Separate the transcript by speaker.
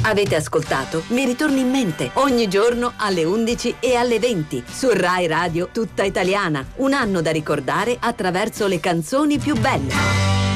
Speaker 1: Avete ascoltato Mi ritorni in mente ogni giorno alle 11 e alle 20 su Rai Radio Tutta Italiana. Un anno da ricordare attraverso le canzoni più belle.